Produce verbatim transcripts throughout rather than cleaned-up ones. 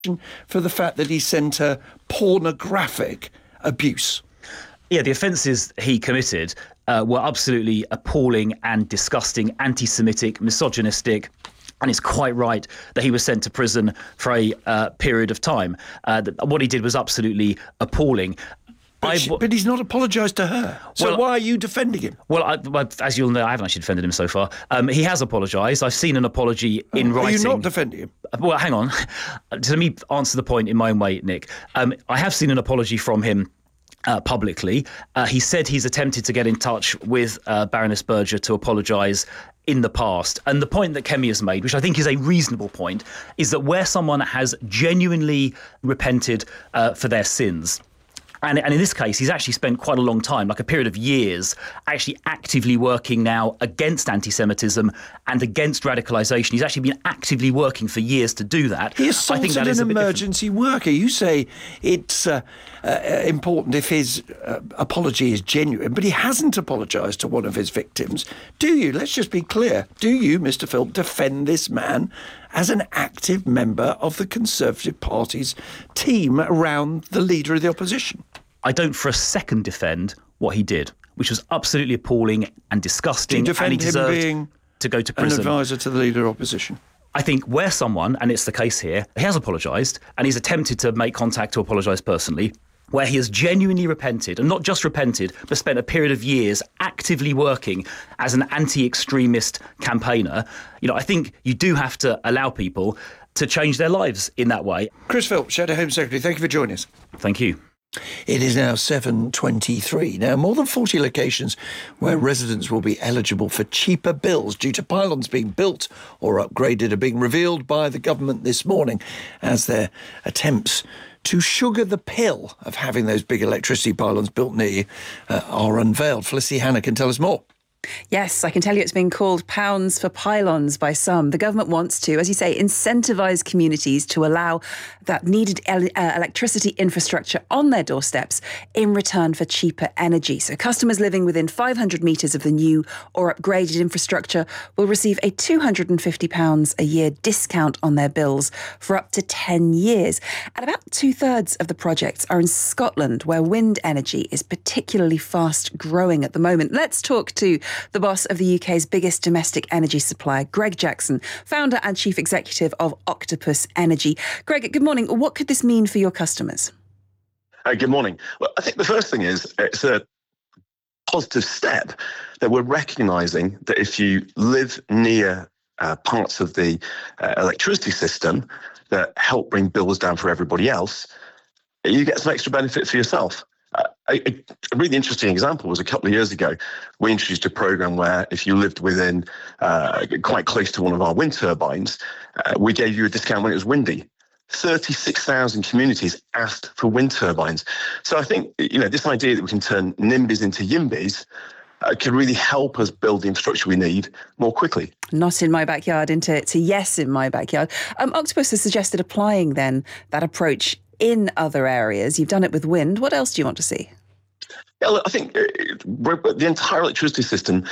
for the fact that he sent her pornographic abuse. Yeah, the offences he committed uh, were absolutely appalling and disgusting, anti-Semitic, misogynistic. And it's quite right that he was sent to prison for a uh, period of time. Uh, what he did was absolutely appalling. But, she, but he's not apologised to her. So well, why are you defending him? Well, I, well, as you'll know, I haven't actually defended him so far. Um, he has apologised. I've seen an apology in oh, writing. Are you not defending him? Well, hang on. Let me answer the point in my own way, Nick. Um, I have seen an apology from him Uh, publicly. Uh, he said he's attempted to get in touch with uh, Baroness Berger to apologise in the past. And the point that Kemi has made, which I think is a reasonable point, is that where someone has genuinely repented uh, for their sins, And, and in this case, he's actually spent quite a long time, like a period of years, actually actively working now against anti-Semitism and against radicalisation. He's actually been actively working for years to do that. He assaulted I think that an emergency worker. You say it's uh, uh, important if his uh, apology is genuine, but he hasn't apologised to one of his victims. Do you? Let's just be clear. Do you, Mister Philp, defend this man as an active member of the Conservative Party's team around the leader of the opposition? I don't for a second defend what he did, which was absolutely appalling and disgusting. Do you defend and he him deserved being to go to prison. An advisor to the leader of opposition? I think where someone, and it's the case here, he has apologised and he's attempted to make contact to apologise personally, where he has genuinely repented, and not just repented, but spent a period of years actively working as an anti-extremist campaigner, you know, I think you do have to allow people to change their lives in that way. Chris Philp, Shadow Home Secretary, thank you for joining us. Thank you. It is now seven twenty-three. Now, more than forty locations where residents will be eligible for cheaper bills due to pylons being built or upgraded are being revealed by the government this morning as their attempts to sugar the pill of having those big electricity pylons built near you uh, are unveiled. Felicity Hannah can tell us more. Yes, I can tell you it's being called pounds for pylons by some. The government wants to, as you say, incentivise communities to allow that needed el- uh, electricity infrastructure on their doorsteps in return for cheaper energy. So customers living within five hundred metres of the new or upgraded infrastructure will receive a two hundred fifty pounds a year discount on their bills for up to ten years. And about two-thirds of the projects are in Scotland, where wind energy is particularly fast growing at the moment. Let's talk to the boss of the U K's biggest domestic energy supplier, Greg Jackson, founder and chief executive of Octopus Energy. Greg, good morning. What could this mean for your customers? Uh, good morning. Well, I think the first thing is it's a positive step that we're recognising that if you live near uh, parts of the uh, electricity system that help bring bills down for everybody else, you get some extra benefit for yourself. Uh, a, a really interesting example was a couple of years ago, we introduced a program where if you lived within uh, quite close to one of our wind turbines, uh, we gave you a discount when it was windy. thirty-six thousand communities asked for wind turbines. So I think, you know, this idea that we can turn NIMBYs into YIMBYs uh, can really help us build the infrastructure we need more quickly. Not in my backyard into to yes in my backyard. Um, Octopus has suggested applying then that approach in other areas. You've done it with wind. What else do you want to see? Yeah, look, I think uh, the entire electricity system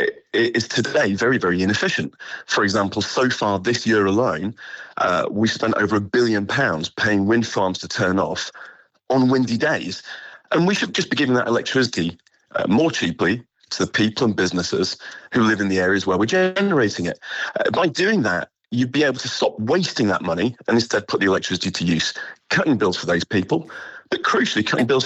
is today very, very inefficient. For example, so far this year alone, uh, we spent over a billion pounds paying wind farms to turn off on windy days. And we should just be giving that electricity uh, more cheaply to the people and businesses who live in the areas where we're generating it. Uh, by doing that, you'd be able to stop wasting that money and instead put the electricity to use, cutting bills for those people, but crucially cutting bills